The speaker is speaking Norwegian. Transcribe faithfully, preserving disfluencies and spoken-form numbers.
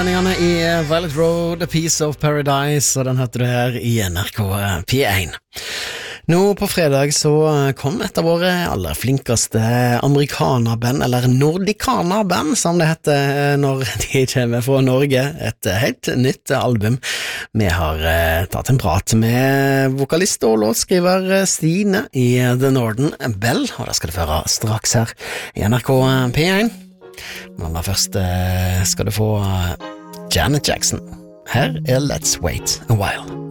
Sendingene i Violet Road, A Piece of Paradise, og den hørte du her i N R K P én. Nå på fredag så kom et av våre aller flinkeste amerikanerband, eller nordikanerband som det heter når de kommer fra Norge, et helt nytt album. Vi har eh, tatt en prat med vokalist og låtskriver Stine i The Northern Bell, og det skal du føre straks her i N R K P én. Men aller først eh, skal du få Janet Jackson. Her er Let's Wait a While.